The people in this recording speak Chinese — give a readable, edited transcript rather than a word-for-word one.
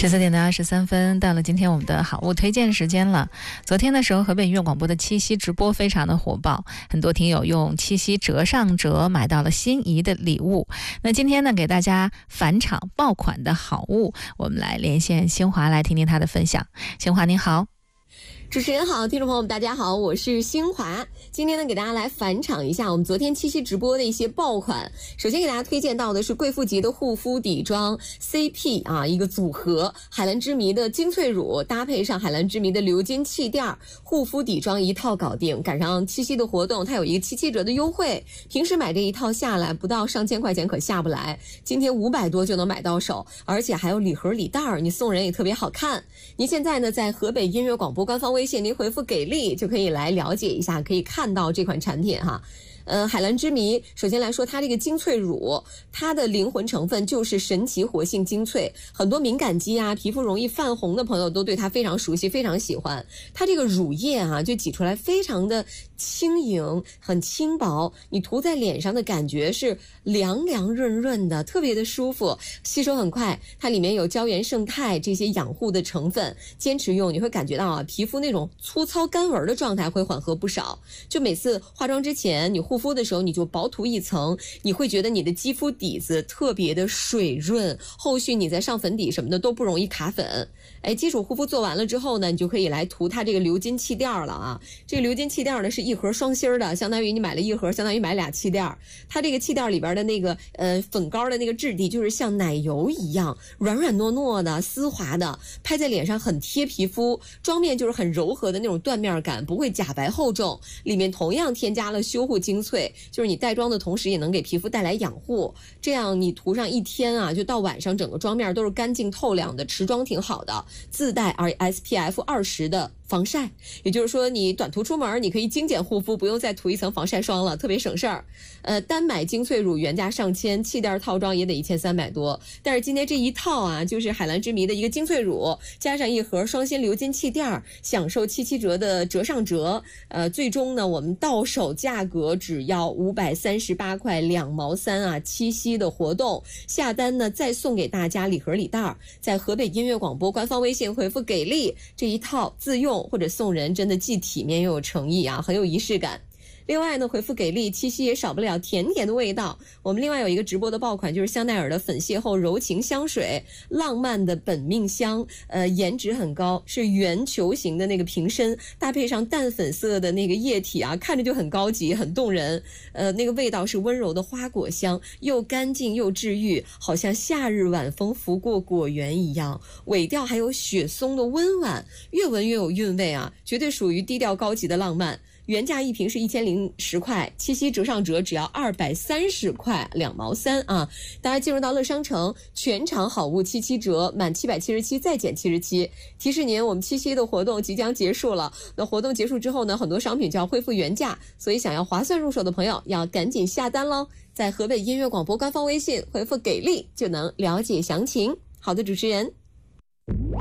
14:23，到了今天我们的好物推荐时间了。昨天的时候，河北音乐广播的七夕直播非常的火爆，很多听友用七夕折上折买到了心仪的礼物。那今天呢，给大家返场爆款的好物，我们来连线新华来听听他的分享。新华您好。 主持人好，听众朋友们大家好，我是新华。今天呢，给大家来返场一下我们昨天七夕直播的一些爆款。首先给大家推荐到的是贵妇级的护肤底妆 CP 啊，一个组合，海蓝之谜的精粹乳搭配上海蓝之谜的鎏金气垫，护肤底妆一套搞定。赶上七夕的活动，它有一个77折的优惠，平时买这一套下来不到上千块钱可下不来，今天500多就能买到手，而且还有礼盒礼袋，你送人也特别好看。您现在呢，在河北音乐广播官方微信您回复给力就可以来了解一下，可以看到这款产品哈。海蓝之谜，首先来说它这个精粹乳，它的灵魂成分就是神奇活性精粹，很多敏感肌啊、皮肤容易泛红的朋友都对它非常熟悉，非常喜欢。它这个乳液啊，就挤出来非常的轻盈，很轻薄，你涂在脸上的感觉是凉凉润润的，特别的舒服，吸收很快。它里面有胶原胜肽这些养护的成分，坚持用你会感觉到啊，皮肤那种粗糙干纹的状态会缓和不少。就每次化妆之前你护肤的时候，你就薄涂一层，你会觉得你的肌肤底子特别的水润，后续你再上粉底什么的都不容易卡粉。基础护肤做完了之后呢，你就可以来涂它这个鎏金气垫了啊。这个鎏金气垫呢是一盒双芯的，相当于你买了一盒，相当于买俩气垫。它这个气垫里边的那个粉膏的那个质地就是像奶油一样，软软糯糯的、丝滑的，拍在脸上很贴皮肤，妆面就是很柔和的那种缎面感，不会假白厚重。里面同样添加了修护精粹，就是你带妆的同时也能给皮肤带来养护，这样你涂上一天啊，就到晚上整个妆面都是干净透亮的，持妆挺好的，自带 SPF20的防晒，也就是说你短途出门你可以精简护肤，不用再涂一层防晒霜了，特别省事儿。单买精粹乳原价上千，气垫套装也得1300多，但是今天这一套啊，就是海蓝之谜的一个精粹乳加上一盒双芯鎏金气垫，享受77折的折上折。最终呢，我们到手价格只要538块2毛3啊，七夕的活动下单呢，再送给大家礼盒礼袋，在河北音乐广播官方微信回复给力，这一套自用或者送人真的既体面又有诚意啊，很有仪式感。另外呢，回复给力，七夕也少不了甜甜的味道。我们另外有一个直播的爆款，就是香奈儿的粉邂逅柔情香水，浪漫的本命香，颜值很高，是圆球形的那个瓶身，搭配上淡粉色的那个液体啊，看着就很高级，很动人。那个味道是温柔的花果香，又干净又治愈，好像夏日晚风拂过果园一样。尾调还有雪松的温婉，越闻越有韵味啊，绝对属于低调高级的浪漫。原价一瓶是1010块，七夕折上折只要230块2毛3啊！大家进入到乐商城，全场好物77折，满777再减77。提示您，我们七夕的活动即将结束了。那活动结束之后呢，很多商品就要恢复原价，所以想要划算入手的朋友要赶紧下单喽！在河北音乐广播官方微信回复给力就能了解详情。好的，主持人。